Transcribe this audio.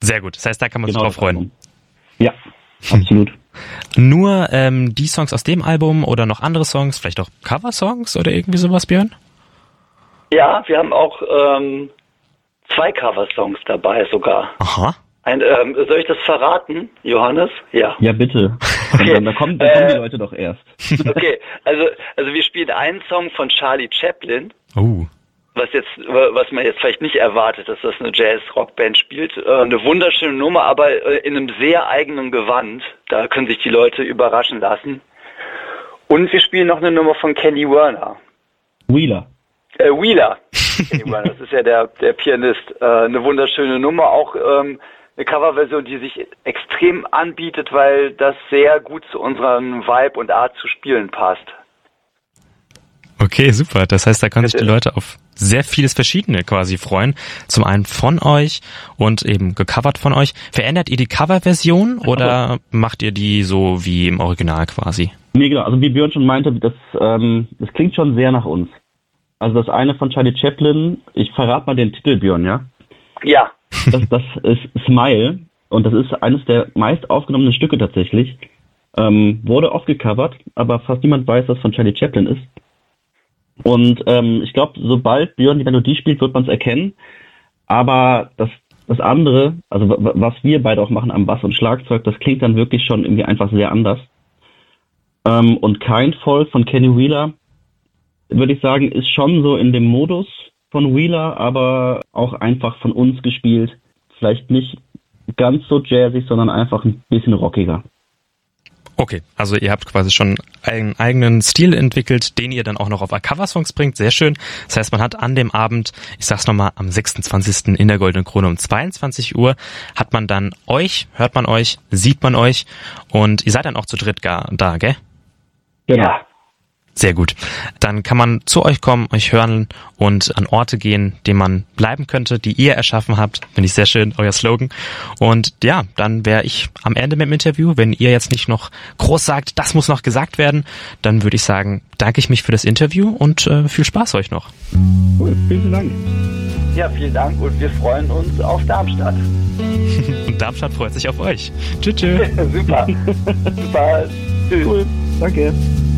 Sehr gut. Das heißt, da kann man sich drauf freuen. Ja, absolut. Nur die Songs aus dem Album oder noch andere Songs, vielleicht auch Cover-Songs oder irgendwie sowas, Björn? Ja, wir haben auch 2 Cover-Songs dabei sogar. Aha. Soll ich das verraten, Johannes? Ja. Ja, bitte. Okay. Da kommen die Leute doch erst. Okay, also wir spielen einen Song von Charlie Chaplin. Was man jetzt vielleicht nicht erwartet, dass das eine Jazz-Rock-Band spielt. Eine wunderschöne Nummer, aber in einem sehr eigenen Gewand. Da können sich die Leute überraschen lassen. Und wir spielen noch eine Nummer von Kenny Werner. Wheeler. Kenny Werner, das ist ja der Pianist. Eine wunderschöne Nummer, auch eine Coverversion, die sich extrem anbietet, weil das sehr gut zu unserem Vibe und Art zu spielen passt. Okay, super. Das heißt, da können sich die Leute auf sehr vieles Verschiedene quasi freuen. Zum einen von euch und eben gecovert von euch. Verändert ihr die Coverversion oder macht ihr die so wie im Original quasi? Nee, genau. Also wie Björn schon meinte, das klingt schon sehr nach uns. Also das eine von Charlie Chaplin, ich verrate mal den Titel, Björn, ja? Ja. Das ist Smile und das ist eines der meist aufgenommenen Stücke tatsächlich. Wurde oft gecovert, aber fast niemand weiß, was von Charlie Chaplin ist. Und ich glaube, sobald Björn die Melodie spielt, wird man es erkennen. Aber das andere, also was wir beide auch machen am Bass und Schlagzeug, das klingt dann wirklich schon irgendwie einfach sehr anders. Und Kindful von Kenny Wheeler, würde ich sagen, ist schon so in dem Modus von Wheeler, aber auch einfach von uns gespielt. Vielleicht nicht ganz so jazzig, sondern einfach ein bisschen rockiger. Okay, also ihr habt quasi schon einen eigenen Stil entwickelt, den ihr dann auch noch auf Cover-Songs bringt. Sehr schön. Das heißt, man hat an dem Abend, ich sag's nochmal, am 26. in der Goldenen Krone um 22 Uhr, hört man euch, sieht man euch und ihr seid dann auch zu dritt da, gell? Genau. Ja. Sehr gut. Dann kann man zu euch kommen, euch hören und an Orte gehen, denen man bleiben könnte, die ihr erschaffen habt. Finde ich sehr schön, euer Slogan. Und ja, dann wäre ich am Ende mit dem Interview. Wenn ihr jetzt nicht noch groß sagt, das muss noch gesagt werden, dann würde ich sagen, danke ich mich für das Interview und viel Spaß euch noch. Cool, vielen Dank. Ja, vielen Dank und wir freuen uns auf Darmstadt. Und Darmstadt freut sich auf euch. Tschüss. Super. Super. Tschüss. Cool, danke.